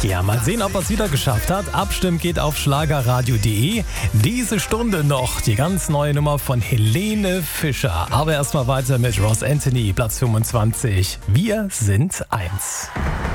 Ja, mal sehen, ob er es wieder geschafft hat. Abstimmen geht auf schlagerradio.de. Diese Stunde noch die ganz neue Nummer von Helene Fischer. Aber erstmal weiter mit Ross Anthony, Platz 25. Wir sind eins.